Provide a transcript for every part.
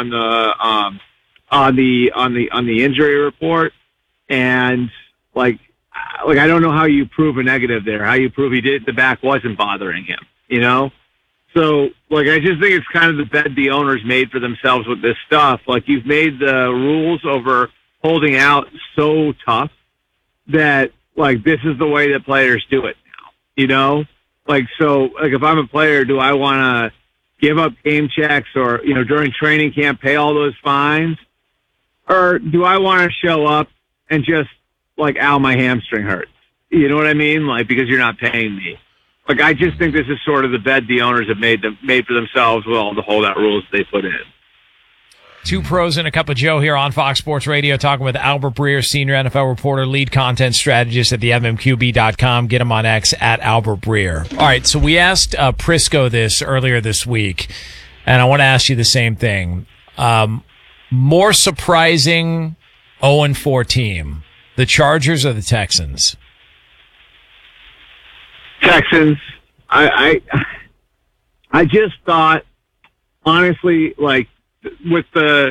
on the injury report, and like I don't know how you prove a negative there. How you prove the back wasn't bothering him, you know? So, like, I just think it's kind of the bed the owners made for themselves with this stuff. Like, you've made the rules over holding out so tough that, like, this is the way that players do it now, you know? Like, so, like, if I'm a player, do I want to give up game checks or, you know, during training camp, pay all those fines? Or do I want to show up and just, like, ow, my hamstring hurts? You know what I mean? Like, because you're not paying me. Like, I just think this is sort of the bed the owners have made for themselves with all the holdout rules they put in. Two pros and a cup of Joe here on Fox Sports Radio, talking with Albert Breer, senior NFL reporter, lead content strategist at the FMQB.com. Get him on X at Albert Breer. All right, so we asked Prisco this earlier this week, and I want to ask you the same thing. More surprising 0-4 team, the Chargers or the Texans? Texans. I just thought, honestly, like with the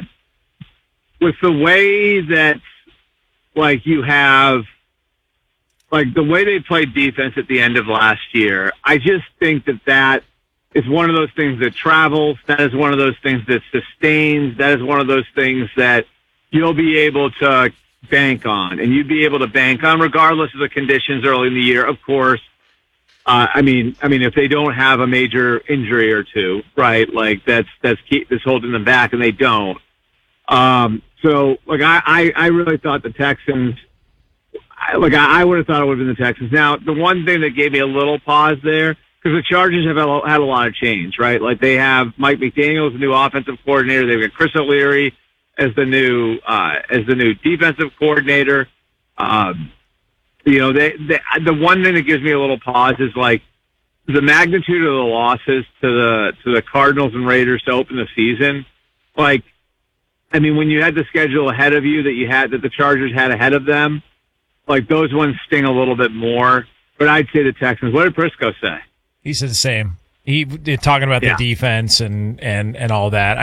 way that, like, you have, like, the way they played defense at the end of last year, I just think that is one of those things that travels. That is one of those things that sustains. That is one of those things that you'll be able to bank on, and you'd be able to bank on regardless of the conditions early in the year, of course. I mean, if they don't have a major injury or two, right? Like that's holding them back, and they don't. So, like, I really thought the Texans. I would have thought it would have been the Texans. Now, the one thing that gave me a little pause there, because the Chargers have had a lot of change, right? Like, they have Mike McDaniel as the new offensive coordinator. They've got Chris O'Leary as the new defensive coordinator. You know, the one thing that gives me a little pause is, like, the magnitude of the losses to the Cardinals and Raiders to open the season. Like, I mean, when you had the schedule ahead of you that the Chargers had ahead of them, like, those ones sting a little bit more. But I'd say the Texans. What did Prisco say? He said the same. He talking about the defense and all that.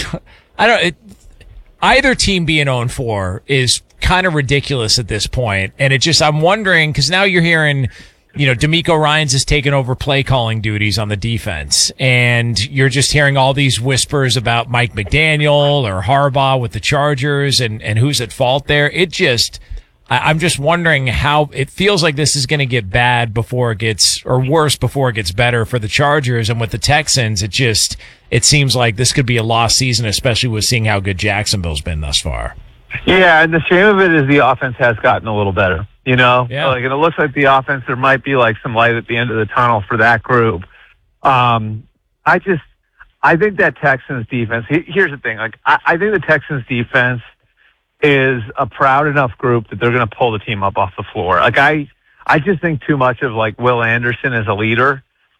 Either team being 0-4 is kind of ridiculous at this point. And I'm wondering, because now you're hearing, you know, DeMeco Ryans has taken over play calling duties on the defense. And you're just hearing all these whispers about Mike McDaniel or Harbaugh with the Chargers and who's at fault there. I'm just wondering how it feels like this is going to get bad before it gets, or worse before it gets better for the Chargers. And with the Texans, it seems like this could be a lost season, especially with seeing how good Jacksonville's been thus far. Yeah, and the shame of it is the offense has gotten a little better, you know? Yeah. Like, and it looks like the offense, there might be, like, some light at the end of the tunnel for that group. I think that Texans defense, here's the thing, like, I think the Texans defense is a proud enough group that they're going to pull the team up off the floor. Like, I just think too much of, like, Will Anderson as a leader.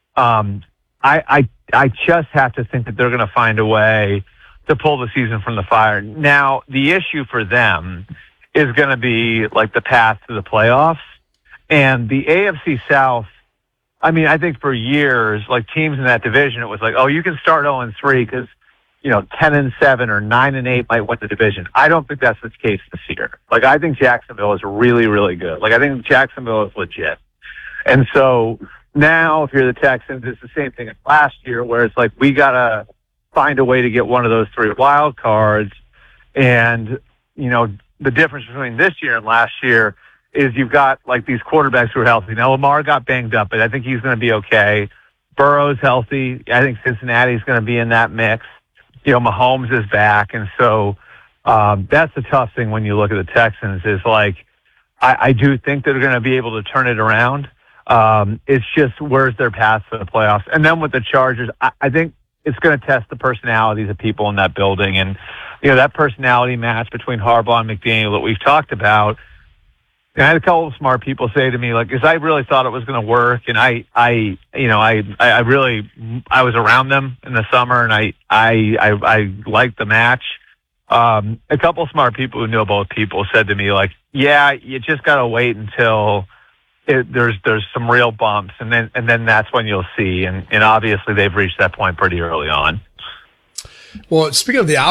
I just have to think that they're going to find a way to pull the season from the fire. Now, the issue for them is going to be, like, the path to the playoffs. And the AFC South, I mean, I think for years, like, teams in that division, it was like, oh, you can start 0-3 because, you know, 10-7 or 9-8 might win the division. I don't think that's the case this year. Like, I think Jacksonville is really, really good. Like, I think Jacksonville is legit. And so now, if you're the Texans, it's the same thing as last year, where it's like, we got to find a way to get one of those 3 wild cards. And, you know, the difference between this year and last year is you've got, like, these quarterbacks who are healthy. Now, Lamar got banged up, but I think he's going to be okay. Burrow's healthy. I think Cincinnati's going to be in that mix. You know, Mahomes is back. And so that's the tough thing when you look at the Texans is, like, I do think they're going to be able to turn it around. It's just, where's their path to the playoffs? And then with the Chargers, I think it's going to test the personalities of people in that building. And, you know, that personality match between Harbaugh and McDaniel that we've talked about. And I had a couple of smart people say to me, like, because I really thought it was going to work. And I was around them in the summer, and I liked the match. A couple of smart people who know both people said to me, like, yeah, you just got to wait until there's some real bumps, and then that's when you'll see. And obviously they've reached that point pretty early on. Well, speaking of the